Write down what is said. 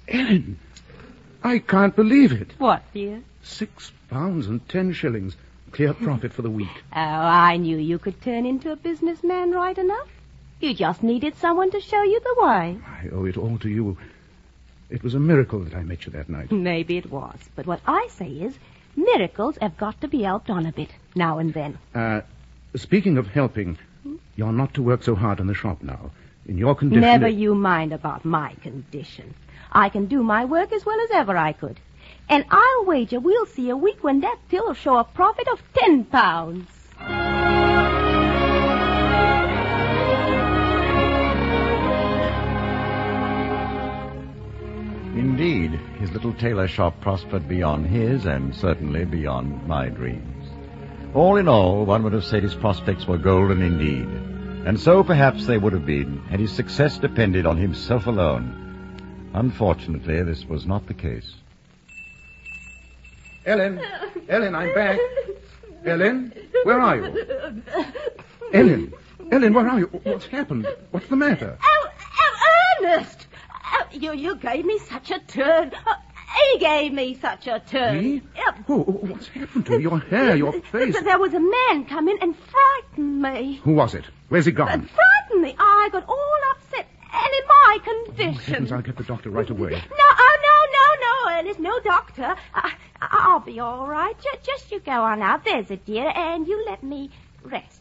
Ellen, I can't believe it. What, dear? £6 and 10 shillings. Clear profit for the week. Oh, I knew you could turn into a businessman right enough. You just needed someone to show you the way. I owe it all to you. It was a miracle that I met you that night. Maybe it was. But what I say is, miracles have got to be helped on a bit, now and then. Speaking of helping, you're not to work so hard in the shop now. In your condition... Never you mind about my condition. I can do my work as well as ever I could. And I'll wager we'll see a week when that till'll show a profit of £10. Indeed, his little tailor shop prospered beyond his and certainly beyond my dreams. All in all, one would have said his prospects were golden indeed. And so perhaps they would have been had his success depended on himself alone. Unfortunately, this was not the case. Ellen, I'm back. Ellen, where are you? Ellen, where are you? What's happened? What's the matter? Ernest! You gave me such a turn. He gave me such a turn. Me? Oh, what's happened to you? Your hair, your face. There was a man come in and frightened me. Who was it? Where's he gone? Frightened me. I got all upset. And in my condition. Heavens, I'll get the doctor right away. No, Ernest, no doctor. I'll be all right. Just you go on out. There's a dear, and you let me rest.